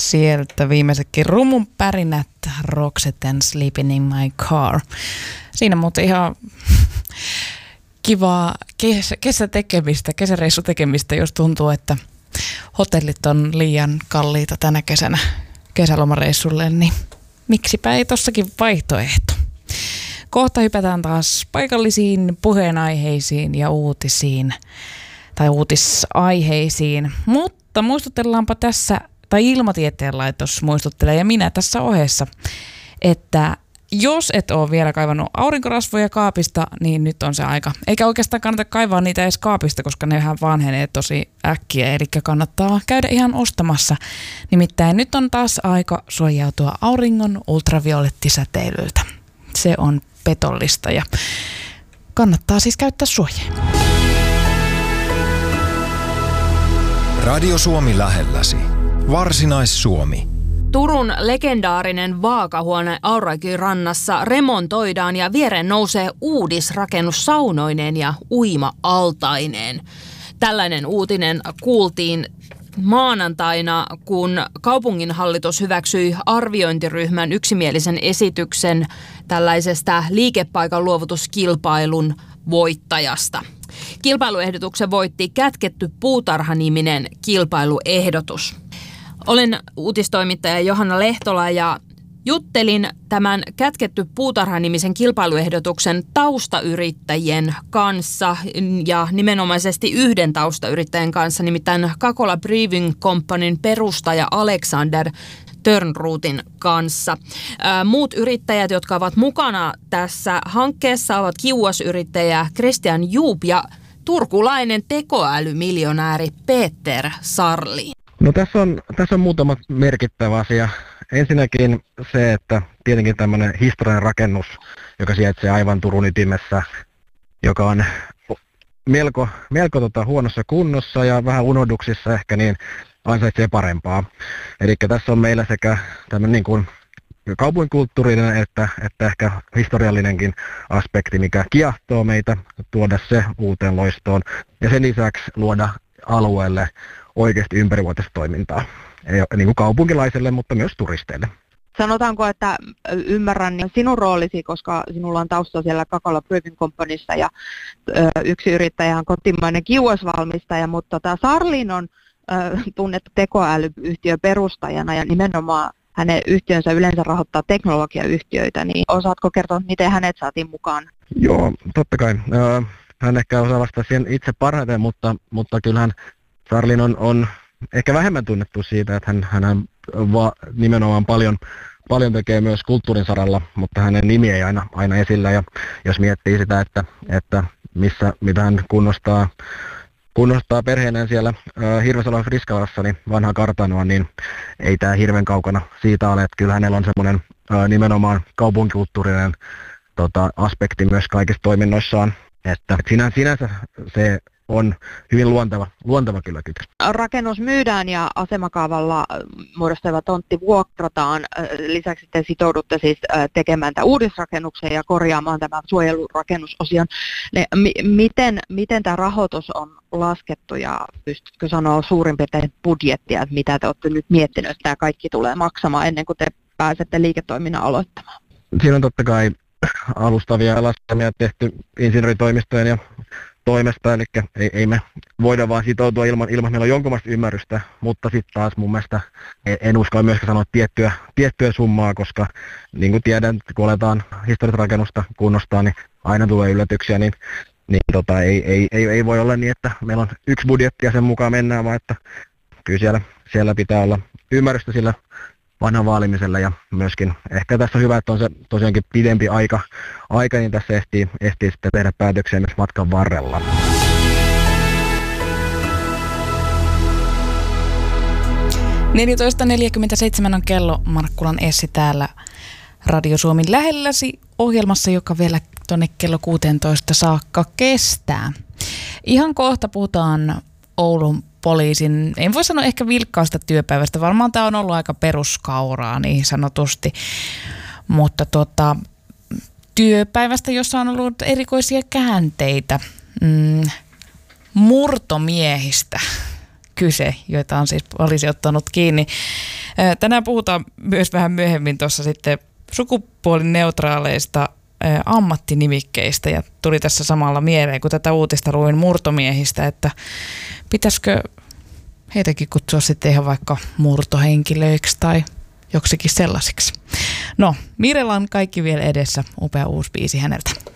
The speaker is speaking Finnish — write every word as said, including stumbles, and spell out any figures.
sieltä viimeisetkin rumun pärinät, Roxette and Sleeping in My Car. Siinä muuten ihan kivaa kesä, kesätekemistä, kesäreissutekemistä, jos tuntuu, että hotellit on liian kalliita tänä kesänä kesälomareissulle, niin miksipä ei tossakin vaihtoehto. Kohta hypätään taas paikallisiin puheenaiheisiin ja uutisiin tai uutisaiheisiin, mutta muistutellaanpa tässä, tai Ilmatieteen laitos muistuttelee ja minä tässä ohessa, että jos et ole vielä kaivannut aurinkorasvoja kaapista, niin nyt on se aika. Eikä oikeastaan kannata kaivaa niitä edes kaapista, koska ne vähän vanhenee tosi äkkiä, eli kannattaa käydä ihan ostamassa. Nimittäin nyt on taas aika suojautua auringon ultraviolettisäteilyltä. Se on petollista ja kannattaa siis käyttää suojaa. Radio Suomi lähelläsi. Varsinais-Suomi. Turun legendaarinen vaakahuone Aurajoen rannassa remontoidaan ja viereen nousee uudisrakennus saunoineen ja uima-altaineen. Tällainen uutinen kuultiin maanantaina, kun kaupunginhallitus hyväksyi arviointiryhmän yksimielisen esityksen tällaisesta liikepaikan luovutuskilpailun voittajasta. Kilpailuehdotuksen voitti Kätketty puutarha-niminen kilpailuehdotus. Olen uutistoimittaja Johanna Lehtola ja juttelin tämän Kätketty puutarha-nimisen kilpailuehdotuksen taustayrittäjien kanssa ja nimenomaisesti yhden taustayrittäjän kanssa, nimittäin Kakola Brewing Companyn perustaja Alexander Törnruutin kanssa. Muut yrittäjät, jotka ovat mukana tässä hankkeessa, ovat kiuasyrittäjä Christian Juup ja turkulainen tekoälymiljonääri Peter Sarli. No tässä on, tässä on muutama merkittävä asia. Ensinnäkin se, että tietenkin tämmöinen historiallinen rakennus, joka sijaitsee aivan Turun ytimessä, joka on melko, melko tota, huonossa kunnossa ja vähän unohduksissa ehkä, niin ansaitsee parempaa. Eli tässä on meillä sekä tämmöinen niin kuin kaupunkikulttuurinen että, että ehkä historiallinenkin aspekti, mikä kiehtoo meitä, tuoda se uuteen loistoon ja sen lisäksi luoda alueelle oikeasti ympärivuotista toimintaa, niin kuin kaupunkilaisille, mutta myös turisteille. Sanotaanko, että ymmärrän sinun roolisi, koska sinulla on tausta siellä Kakola Brewing Companyssa ja ö, yksi yrittäjä on kotimainen kiuasvalmistaja, mutta tämä Sarlin on ö, tunnettu tekoälyyhtiön perustajana ja nimenomaan hänen yhtiönsä yleensä rahoittaa teknologiayhtiöitä, niin osaatko kertoa, miten hänet saatiin mukaan? Joo, totta kai. Hän ehkä osaa vastata siihen itse parhaiten, mutta, mutta kyllähän Sarlin on, on ehkä vähemmän tunnettu siitä, että hän, hän va, nimenomaan paljon, paljon tekee myös kulttuurin saralla, mutta hänen nimi ei aina, aina esillä. Ja jos miettii sitä, että, että missä, mitä hän kunnostaa, kunnostaa perheenään siellä äh, Hirvesalon Friskalassa, niin vanhaa kartanoa, niin ei tämä hirveän kaukana siitä ole. Että kyllä hänellä on semmoinen äh, nimenomaan kaupunkikulttuurinen tota, aspekti myös kaikissa toiminnoissaan. Että sinä, sinänsä se on hyvin luonteva, luonteva kyllä kytkös. Rakennus myydään ja asemakaavalla muodostava tontti vuokrataan. Lisäksi te sitoudutte siis tekemään tämän uudisrakennuksen ja korjaamaan tämän suojelurakennusosion. Miten, miten tämä rahoitus on laskettu ja pystytkö sanoa suurin piirtein budjettia, että mitä te olette nyt miettineet, että tämä kaikki tulee maksamaan ennen kuin te pääsette liiketoiminnan aloittamaan? Siinä on totta kai alustavia laskelmia tehty insinööritoimistojen ja toimesta, eli ei, ei me voida vaan sitoutua ilman, ilman meillä on jonkunlaista ymmärrystä, mutta sitten taas mun mielestä en uskalla myöskään sanoa tiettyä, tiettyä summaa, koska niin kuin tiedän, kun aletaan historiallista rakennusta kunnostaa, niin aina tulee yllätyksiä, niin, niin tota, ei, ei, ei, ei voi olla niin, että meillä on yksi budjetti ja sen mukaan mennään, vaan että kyllä siellä, siellä pitää olla ymmärrystä sillä vanhan vaalimisella ja myöskin ehkä tässä on hyvä, että on se tosiaankin pidempi aika, aika niin tässä ehtii, ehtii sitten tehdä päätöksiä myös matkan varrella. neljätoista neljäkymmentäseitsemän on kello. Markkulan Essi täällä Radio Suomen lähelläsi ohjelmassa, joka vielä tuonne kello kuusitoista saakka kestää. Ihan kohta puhutaan Oulun poliisin, en voi sanoa ehkä vilkkaasta työpäivästä, varmaan tämä on ollut aika peruskauraa niin sanotusti, mutta tuota, työpäivästä, jossa on ollut erikoisia käänteitä, mm, murtomiehistä kyse, joita on siis poliisi ottanut kiinni. Tänään puhutaan myös vähän myöhemmin tuossa sitten sukupuolineutraaleista ammattinimikkeistä ja tuli tässä samalla mieleen, kun tätä uutista luin murtomiehistä, että pitäisikö heitäkin kutsua sitten ihan vaikka murtohenkilöiksi tai joksikin sellaisiksi. No, Mirella on kaikki vielä edessä, upea uusi biisi häneltä.